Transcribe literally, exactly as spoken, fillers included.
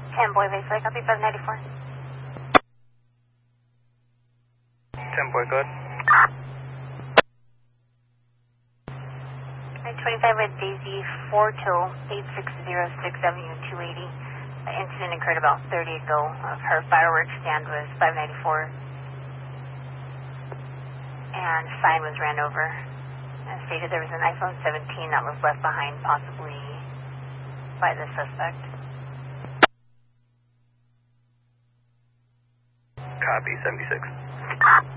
ten Boy Baseway, copy five ninety-four. ten Boy, good. twenty-five with Daisy, four till eight six zero sixth Avenue two eighty. The incident occurred about thirty ago. Uh, her fireworks stand was five ninety-four. And sign was ran over. And stated there was an iPhone seventeen that was left behind, possibly by the suspect. Copy, seventy-six.